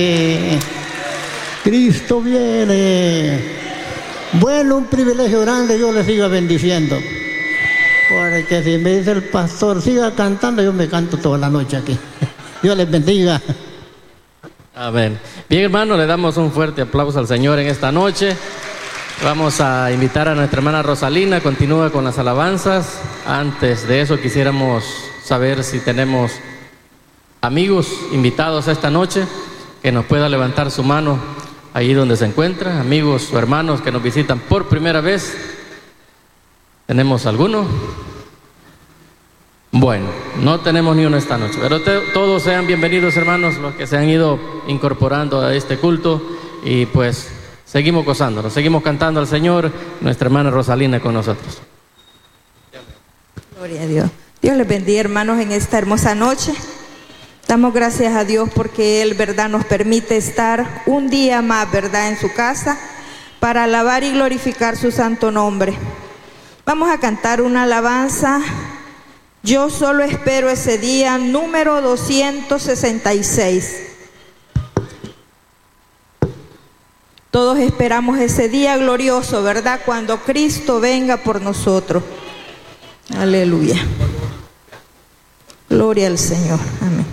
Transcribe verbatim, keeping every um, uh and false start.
Cristo viene. Bueno, un privilegio grande, yo le sigo bendiciendo. Porque si me dice el pastor, siga cantando, yo me canto toda la noche aquí. Dios les bendiga. Amén. Bien, hermano, le damos un fuerte aplauso al Señor en esta noche. Vamos a invitar a nuestra hermana Rosalina, continúa con las alabanzas. Antes de eso quisiéramos saber si tenemos amigos invitados esta noche, que nos pueda levantar su mano ahí donde se encuentra, amigos o hermanos que nos visitan por primera vez. ¿Tenemos alguno? Bueno, no tenemos ni uno esta noche, pero te, todos sean bienvenidos, hermanos, los que se han ido incorporando a este culto, y pues seguimos gozándonos, seguimos cantando al Señor. Nuestra hermana Rosalina con nosotros. Gloria a Dios. Dios les bendiga, hermanos, en esta hermosa noche. Damos gracias a Dios porque Él, verdad, nos permite estar un día más, verdad, en su casa para alabar y glorificar su santo nombre. Vamos a cantar una alabanza. Yo solo espero ese día, número doscientos sesenta y seis. Todos esperamos ese día glorioso, ¿verdad? Cuando Cristo venga por nosotros. Aleluya. Gloria al Señor. Amén.